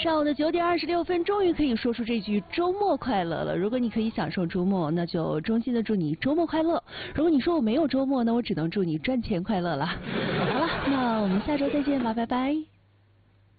上午的9点26分，终于可以说出这句周末快乐了。如果你可以享受周末，那就衷心的祝你周末快乐。如果你说我没有周末，那我只能祝你赚钱快乐了。好了，那我们下周再见吧，拜拜。